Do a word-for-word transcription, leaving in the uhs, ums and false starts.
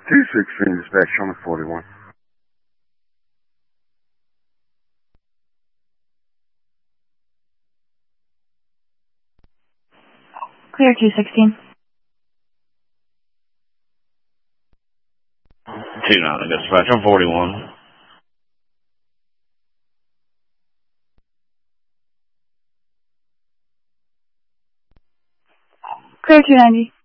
two sixteen, dispatch, show me forty-one. Clear two sixteen. two nine, dispatch, I'm forty-one. Clear two ninety.